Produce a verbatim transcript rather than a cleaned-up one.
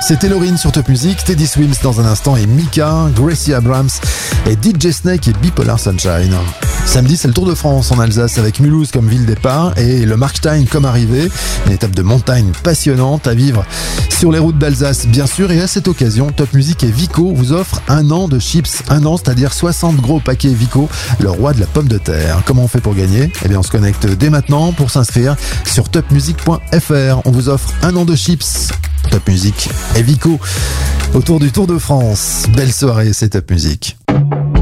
C'était Laurine sur Top Music, Teddy Swims dans un instant et Mika, Gracie Abrams et D J Snake et Bipolar Sunshine. Samedi, c'est le Tour de France en Alsace avec Mulhouse comme ville départ et le Markstein comme arrivée. Une étape de montagne passionnante à vivre sur les routes d'Alsace, bien sûr. Et à cette occasion, Top Music et Vico vous offrent un an de chips. Un an, c'est-à-dire soixante gros paquets Vico, le roi de la pomme de terre. Comment on fait pour gagner ? Eh bien, on se connecte dès maintenant pour s'inscrire sur top music point f r. On vous offre un an de chips. Top Music et Vico autour du Tour de France. Belle soirée, c'est Top Music.